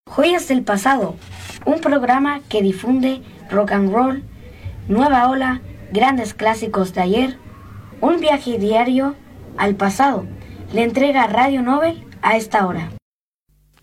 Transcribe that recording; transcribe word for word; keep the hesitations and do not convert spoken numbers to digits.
Joyas del Pasado, un programa que difunde rock and roll, nueva ola, grandes clásicos de ayer, un viaje diario al pasado. Le entrega Radio Nobel a esta hora.